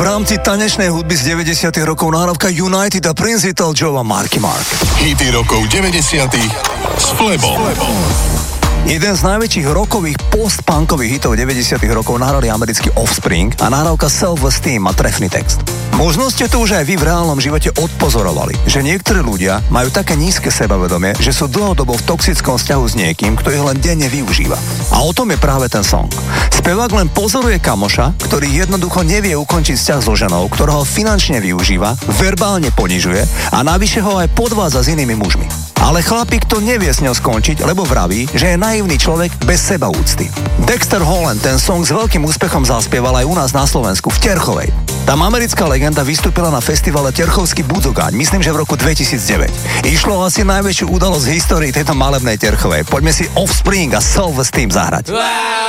rámci tanečnej hudby z 90. rokov nahrávka United a Prince Little Joe a Marky Mark. Hity rokov 90. s Flebom. Jeden z najväčších rockových post-punkových hitov 90. rokov nahrali americký Offspring a nahrávka Self-Esteem má trefný text. Možno ste to už aj vy v reálnom živote odpozorovali, že niektorí ľudia majú také nízke sebavedomie, že sú dlhodobo v toxickom vzťahu s niekým, kto ich len denne využíva. A o tom je práve ten song. Spevák len pozoruje kamoša, ktorý jednoducho nevie ukončiť vzťah so ženou, ktorá ho finančne využíva, verbálne ponižuje a navyše ho aj podvádza s inými mužmi. Ale chlapík to nevie s ňou skončiť, lebo vraví, že je naivný človek bez sebaúcty. Dexter Holland ten song s veľkým úspechom zaspieval aj u nás na Slovensku v Terchovej. Tam americká legenda vystúpila na festivale Terchovský Budzogáň, myslím, že v roku 2009. Išlo asi najväčšiu udalosť v histórii tejto malebnej Terchovej. Poďme si Offspring a Self-Esteem zahrať.